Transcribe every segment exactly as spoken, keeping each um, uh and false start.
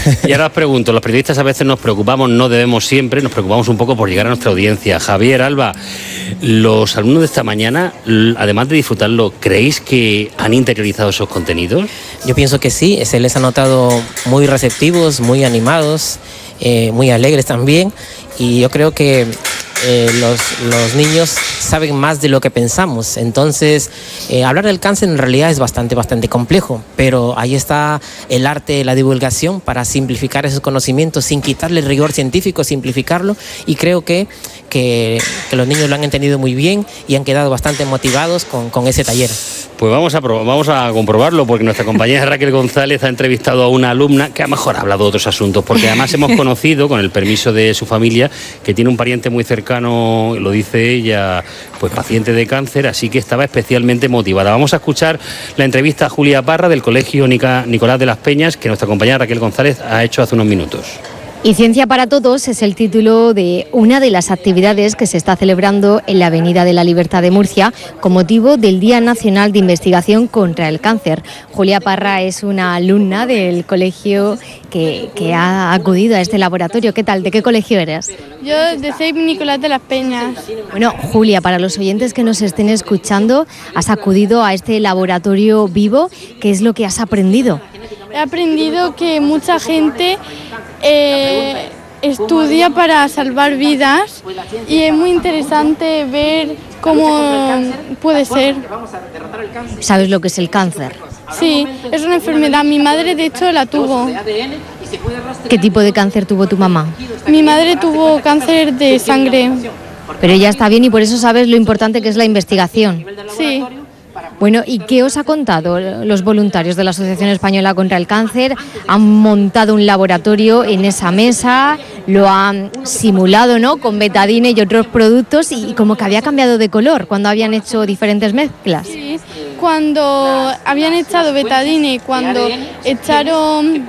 Y ahora os pregunto, los periodistas a veces nos preocupamos, no debemos siempre, nos preocupamos un poco por llegar a nuestra audiencia. Javier, Alba, los alumnos de esta mañana, además de disfrutarlo, ¿creéis que han interiorizado esos contenidos? Yo pienso que sí, se les ha notado muy receptivos, muy animados, eh, muy alegres también, y yo creo que Eh, los, los niños saben más de lo que pensamos. Entonces, eh, hablar del cáncer en realidad es bastante, bastante complejo, pero ahí está el arte, la divulgación para simplificar esos conocimientos sin quitarle el rigor científico, simplificarlo, y creo que, que, que los niños lo han entendido muy bien y han quedado bastante motivados con, con ese taller. Pues vamos a, vamos a comprobarlo, porque nuestra compañera Raquel González ha entrevistado a una alumna que a lo mejor ha hablado de otros asuntos, porque además hemos conocido, con el permiso de su familia, que tiene un pariente muy cercano, lo dice ella, pues paciente de cáncer, así que estaba especialmente motivada. Vamos a escuchar la entrevista a Julia Parra del Colegio Nicolás de las Peñas, que nuestra compañera Raquel González ha hecho hace unos minutos. Y Ciencia para Todos es el título de una de las actividades que se está celebrando en la Avenida de la Libertad de Murcia con motivo del Día Nacional de Investigación contra el Cáncer. Julia Parra es una alumna del colegio que, que ha acudido a este laboratorio. ¿Qué tal? ¿De qué colegio eres? Yo de C E I P Nicolás de las Peñas. Bueno, Julia, para los oyentes que nos estén escuchando, has acudido a este laboratorio vivo. ¿Qué es lo que has aprendido? He aprendido que mucha gente eh, estudia para salvar vidas y es muy interesante ver cómo puede ser. ¿Sabes lo que es el cáncer? Sí, es una enfermedad. Mi madre, de hecho, la tuvo. ¿Qué tipo de cáncer tuvo tu mamá? Mi madre tuvo cáncer de sangre. Pero ella está bien y por eso sabes lo importante que es la investigación. Sí. Bueno, ¿y qué os ha contado los voluntarios de la Asociación Española contra el Cáncer? Han montado un laboratorio en esa mesa, lo han simulado, ¿no?, con betadine y otros productos, y como que había cambiado de color cuando habían hecho diferentes mezclas. Sí, cuando habían echado betadine, cuando echaron...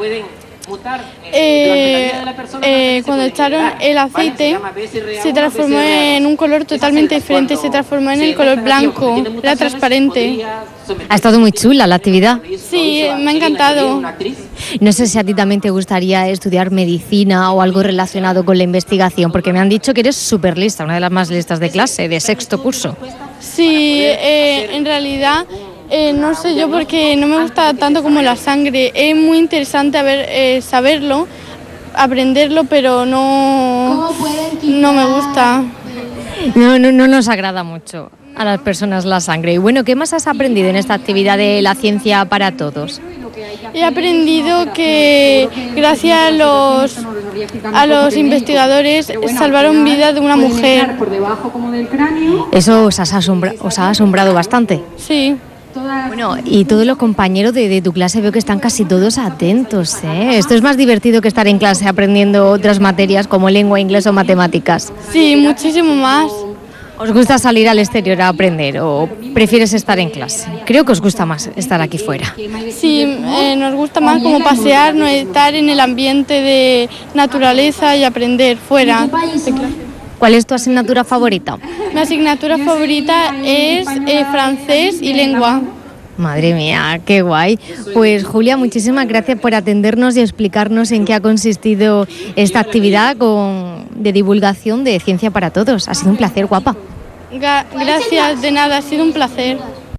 Eh, eh, cuando echaron el aceite se transformó en un color totalmente diferente, se transformó en el color blanco, era transparente. Ha estado muy chula la actividad. Sí, me ha encantado. No sé si a ti también te gustaría estudiar medicina o algo relacionado con la investigación, porque me han dicho que eres súper lista, una de las más listas de clase, de sexto curso. Sí, eh, en realidad... Eh, no sé yo, porque no me gusta tanto como la sangre. Es muy interesante a ver, eh, saberlo, aprenderlo, pero no, no me gusta. No, no, no nos agrada mucho a las personas la sangre. Y bueno, ¿qué más has aprendido en esta actividad de la Ciencia para Todos? He aprendido que gracias a los, a los investigadores salvaron vida de una mujer. Eso os, has asombra, os ha asombrado bastante. Sí. Bueno, y todos los compañeros de, de tu clase veo que están casi todos atentos, ¿eh? Esto es más divertido que estar en clase aprendiendo otras materias como lengua, inglés o matemáticas. Sí, muchísimo más. ¿Os gusta salir al exterior a aprender o prefieres estar en clase? Creo que os gusta más estar aquí fuera. Sí, eh, nos gusta más como pasear, no estar en el ambiente de naturaleza y aprender fuera. ¿Cuál es tu asignatura favorita? Mi asignatura favorita es eh, francés y lengua. Madre mía, qué guay. Pues Julia, muchísimas gracias por atendernos y explicarnos en qué ha consistido esta actividad con, de divulgación de Ciencia para Todos. Ha sido un placer, guapa. Ga- gracias, de nada, ha sido un placer.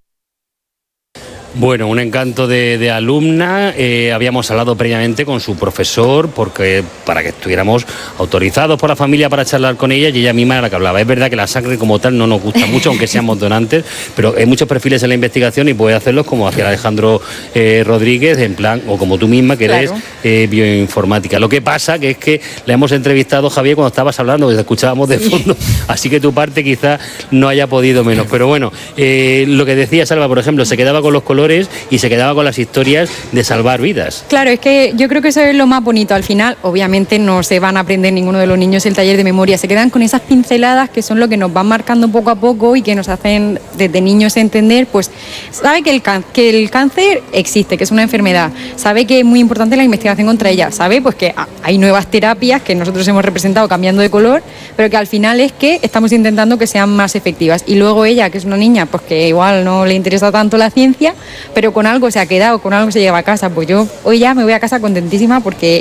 Bueno, un encanto de, de alumna. Eh, habíamos hablado previamente con su profesor porque para que estuviéramos autorizados por la familia para charlar con ella, y ella misma era la que hablaba. Es verdad que la sangre como tal no nos gusta mucho, aunque seamos donantes, pero hay muchos perfiles en la investigación y puede hacerlos como hacía Alejandro eh, Rodríguez, en plan, o como tú misma, que eres claro. eh, bioinformática. Lo que pasa que es que la hemos entrevistado, Javier, cuando estabas hablando, que te escuchábamos de fondo, así que tu parte quizá no haya podido menos. Pero bueno, eh, lo que decía Salva, por ejemplo, se quedaba con los colores y se quedaba con las historias de salvar vidas. Claro, es que yo creo que eso es lo más bonito. Al final, obviamente, no se van a aprender ninguno de los niños el taller de memoria, se quedan con esas pinceladas que son lo que nos van marcando poco a poco y que nos hacen desde niños entender, pues, sabe que el, que el cáncer existe, que es una enfermedad, sabe que es muy importante la investigación contra ella, sabe pues que hay nuevas terapias que nosotros hemos representado cambiando de color, pero que al final es que estamos intentando que sean más efectivas. Y luego ella, que es una niña, pues que igual no le interesa tanto la ciencia, pero con algo se ha quedado, con algo se lleva a casa. Pues yo hoy ya me voy a casa contentísima porque